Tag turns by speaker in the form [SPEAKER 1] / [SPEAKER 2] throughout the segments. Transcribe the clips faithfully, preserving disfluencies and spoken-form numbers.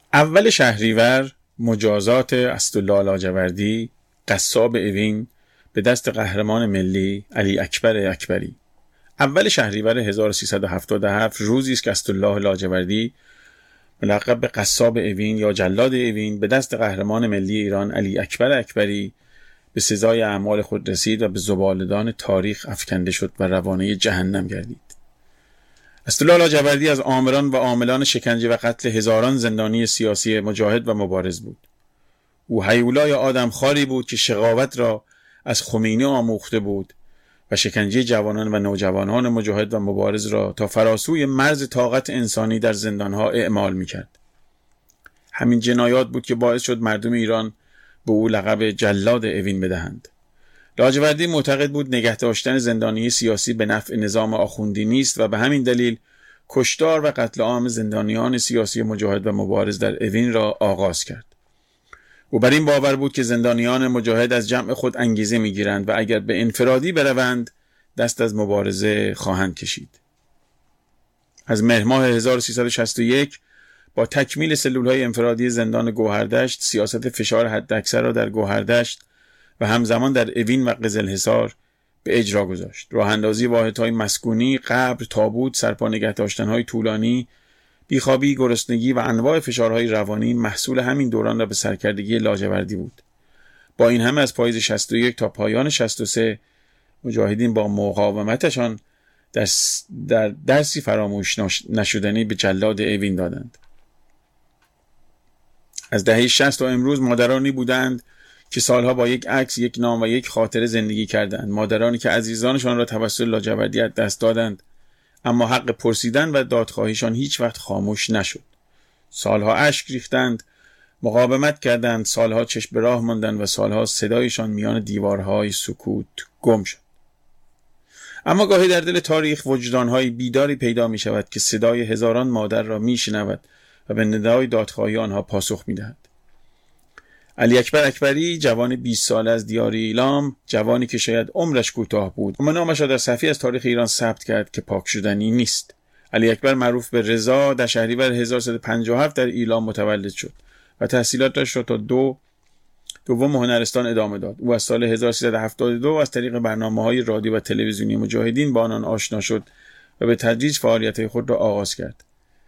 [SPEAKER 1] اول شهریور مجازات اسدالله لاجوردی قصاب اوین به دست قهرمان ملی علی اکبر اکبری. اول شهریور هزار و سیصد و هفتاد و هفت روزی است که اسدالله لاجوردی ملقب به قصاب اوین یا جلاد اوین به دست قهرمان ملی ایران علی اکبر اکبری به سزای اعمال خود رسید و به زبالدان تاریخ افکنده شد و روانه جهنم گردید. اسدالله لاجوردی از آمران و عاملان شکنجه و قتل هزاران زندانی سیاسی مجاهد و مبارز بود. او هیولای آدمخواری بود که شقاوت را از خمینی آموخته بود و شکنجه جوانان و نوجوانان مجاهد و مبارز را تا فراسوی مرز طاقت انسانی در زندانها اعمال می‌کرد. همین جنایات بود که باعث شد مردم ایران به او لقب جلاد اوین بدهند. لاجوردی معتقد بود نگه داشتن زندانی سیاسی به نفع نظام آخوندی نیست و به همین دلیل کشتار و قتل عام زندانیان سیاسی مجاهد و مبارز در اوین را آغاز کرد. او بر این باور بود که زندانیان مجاهد از جمع خود انگیزه می‌گیرند و اگر به انفرادی بروند دست از مبارزه خواهند کشید. از مهر ماه هزار و سیصد و شصت و یک با تکمیل سلول‌های انفرادی زندان گوهردشت سیاست فشار حداکثر را در گوهردشت و همزمان در اوین و قزلحصار به اجرا گذاشت. راه اندازی واحدهای مسکونی، قبر، تابوت، سرپا نگه داشتن‌های طولانی، بیخوابی، گرسنگی و انواع فشارهای روانی محصول همین دوران را به سرکردگی لاجوردی بود. با این همه از پاییز شصت و یک تا پایان شصت و سه مجاهدین با مقاومتشان در, در درسی فراموش نشدنی به جلاد اوین دادند. از دهه شصت تا امروز مادرانی بودند که سالها با یک عکس، یک نام و یک خاطره زندگی کردند. مادرانی که عزیزانشان را توسط لاجوردی از دست دادند اما حق پرسیدن و دادخواهیشان هیچ وقت خاموش نشد. سالها اشک ریختند، مقاومت کردند، سالها چشم به راه ماندند و سالها صدایشان میان دیوارهای سکوت گم شد. اما گاهی در دل تاریخ وجدانهای بیداری پیدا می شود که صدای هزاران مادر را می شنود و به ندای دادخواهی آنها پاسخ می دهد. علی اکبر اکبری، جوان بیست ساله از دیار ایلام، جوانی که شاید عمرش کوتاه بود اما نامش را در صفحه از تاریخ ایران ثبت کرد که پاک شدنی نیست. علی اکبر معروف به رضا در شهریور هزار و سیصد و پنجاه و هفت در ایلام متولد شد و تحصیلاتش را تا دو دوم هنرستان ادامه داد. او از سال هزار و سیصد و هفتاد و دو از طریق برنامه‌های رادیو و تلویزیونی مجاهدین با آنان آشنا شد و به تدریج فعالیت‌های خود را آغاز کرد.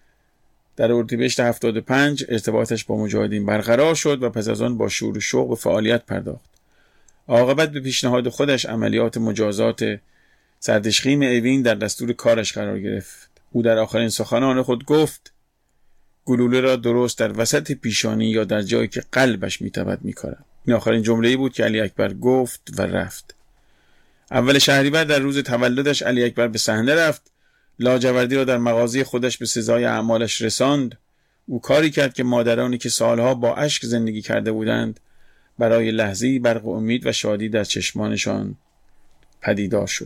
[SPEAKER 1] در اردیبهشت هفتاد و پنج ارتباطش با مجاهدین برقرار شد و پس از آن با شور و شوق به فعالیت پرداخت. عاقبت به پیشنهاد خودش عملیات مجازات سردشخیم اوین در دستور کارش قرار گرفت. او در آخرین سخنان خود گفت گلوله را درست در وسط پیشانی یا در جایی که قلبش میتواند میکارد. این آخرین جمله‌ای بود که علی اکبر گفت و رفت. اول شهریور در روز تولدش علی اکبر به صحنه رفت. لاجوردی را در مغازه خودش به سزای اعمالش رساند. او کاری کرد که مادرانی که سالها با اشک زندگی کرده بودند برای لحظه‌ای برق امید و شادی در چشمانشان پدیدار شد.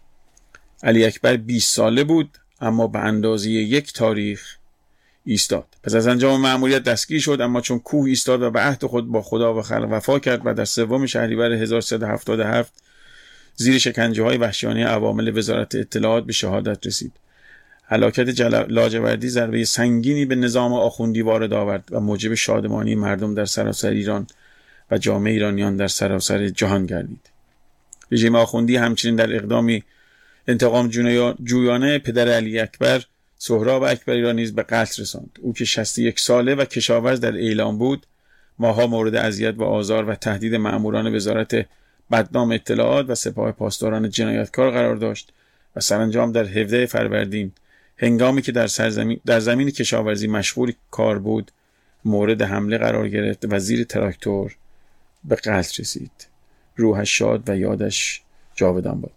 [SPEAKER 1] علی اکبر بیست ساله بود اما به اندازه یک تاریخ ایستاد. پس از انجام مأموریت دستگیر شد اما چون کوه ایستاد و به عهد خود با خدا و خلق وفا کرد و در سوم شهریور هزار و سیصد و هفتاد و هفت زیر شکنجه‌های وحشیانه عوامل وزارت اطلاعات به شهادت رسید. هلاکت لاجوردی ضربه سنگینی به نظام آخوندی وارد آورد و موجب شادمانی مردم در سراسر ایران و جامعه ایرانیان در سراسر جهان گردید. رژیم آخوندی همچنین در اقدامی انتقام جویانه پدر علی اکبر سهراب اکبری را نیز به قتل رساند. او که شصت و یک ساله و کشاورز در ایلام بود ماها مورد اذیت و آزار و تهدید مأموران وزارت بدنام اطلاعات و سپاه پاسداران جنایتکار قرار داشت و سرانجام در هفدهم فروردین هنگامی که در سرزمین در زمین کشاورزی مشغول کار بود مورد حمله قرار گرفت و زیر تراکتور به قتل رسید. روحش شاد و یادش جاودان باد.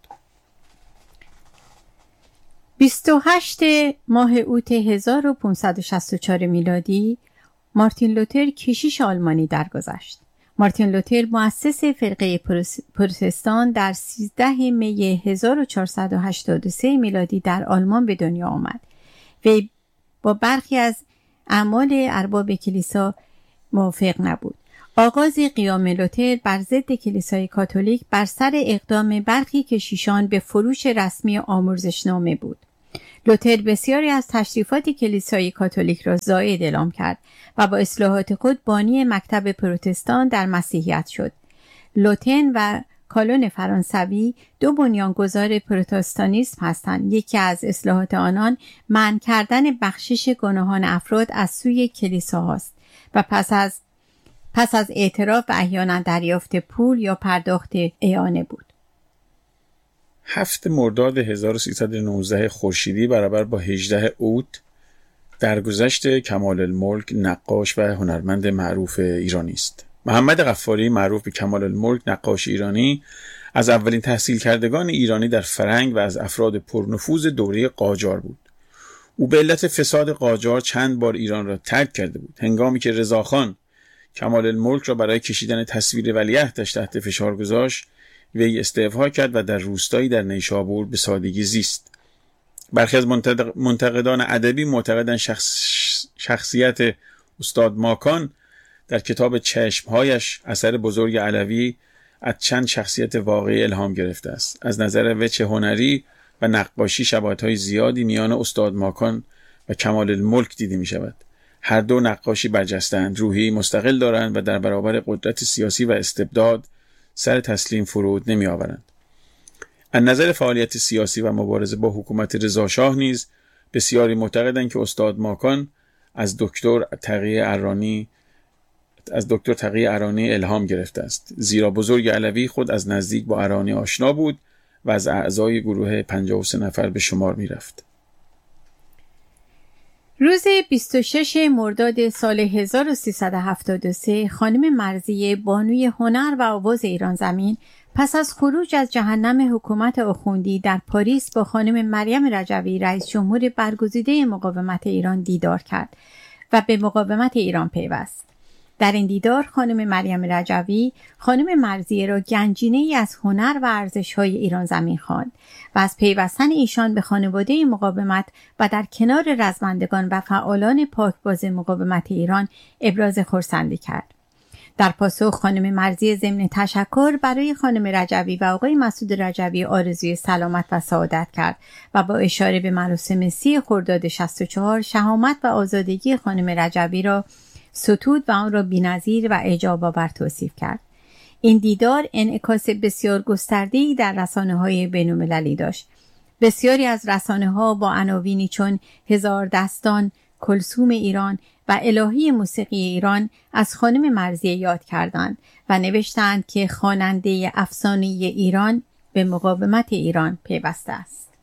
[SPEAKER 2] بیست و هشتم ماه اوت هزار و پانصد و شصت و چهار میلادی مارتین لوتر کشیش آلمانی درگذشت. مارتین لوتر مؤسس فرقه پروتستان در سیزدهم می هزار و چهارصد و هشتاد و سه میلادی در آلمان به دنیا آمد و با برخی از اعمال ارباب کلیسا موافق نبود. آغاز قیام لوتر بر ضد کلیسای کاتولیک بر سر اقدام برخی کشیشان به فروش رسمی آمرزشنامه بود. لوتر بسیاری از تشریفات کلیسای کاتولیک را زائد اعلام کرد و با اصلاحات خود بانی مکتب پروتستان در مسیحیت شد. لوتن و کالون فرانسوی دو بنیانگذار پروتستانیسم هستند. یکی از اصلاحات آنان منع کردن بخشش گناهان افراد از سوی کلیساهاست و پس از پس از اعتراف و احیانا دریافت پول یا پرداخت اعانه بود.
[SPEAKER 1] هفت مرداد هزار و سیصد و نوزده خورشیدی برابر با هجده اوت درگذشت کمال الملک نقاش و هنرمند معروف ایرانی است. محمد غفاری معروف به کمال الملک نقاش ایرانی از اولین تحصیل کردگان ایرانی در فرنگ و از افراد پرنفوذ دوره قاجار بود. او به علت فساد قاجار چند بار ایران را ترک کرده بود. هنگامی که رضاخان کمال الملک را برای کشیدن تصویر ولیعهدش تحت فشار گذاشت، وی استعفا کرد و در روستایی در نیشابور به سادگی زیست. برخی از منتقدان ادبی معتقدند شخص شخصیت استاد ماکان در کتاب چشمهایش اثر بزرگ علوی از چند شخصیت واقعی الهام گرفته است. از نظر وجه هنری و نقاشی شباهت‌های زیادی میان استاد ماکان و کمال الملک دیده می شود. هر دو نقاشی برجسته‌اند، روحی مستقل دارند و در برابر قدرت سیاسی و استبداد سر تسلیم فرود نمی آورند. از نظر فعالیت سیاسی و مبارزه با حکومت رضاشاه نیز بسیاری معتقدند که استاد ماکان از دکتر تقی ارانی از دکتر تقی ارانی الهام گرفته است، زیرا بزرگ علوی خود از نزدیک با ارانی آشنا بود و از اعضای گروه پنجاه و سه نفر به شمار می رفت.
[SPEAKER 2] روز بیست و شش مرداد سال هزار و سیصد و هفتاد و سه خانم مرضیه بانوی هنر و آواز ایران زمین پس از خروج از جهنم حکومت آخوندی در پاریس با خانم مریم رجوی رئیس جمهور برگزیده مقاومت ایران دیدار کرد و به مقاومت ایران پیوست. در این دیدار خانم مریم رجوی خانم مرضیه را گنجینه‌ای از هنر و ارزش‌های ایران زمین خواند و از پیوستن ایشان به خانواده مقاومت و در کنار رزمندگان و فعالان پاکباز مقاومت ایران ابراز خرسندی کرد. در پاسخ خانم مرضیه ضمن تشکر برای خانم رجوی و آقای مسعود رجوی آرزوی سلامت و سعادت کرد و با اشاره به مراسم سی خرداد شصت و چهار شهامت و آزادگی خانم رجوی را ستود و آن را بی‌نظیر و اعجاب آور توصیف کرد. این دیدار انعکاس بسیار گسترده‌ای در رسانه‌های بین‌المللی داشت. بسیاری از رسانه‌ها با عناوینی چون هزار دستان، کلثوم ایران و الهی موسیقی ایران از خانم مرضیه یاد کردند و نوشتند که خواننده افسانه‌ای ایران به مقاومت ایران پیوسته است.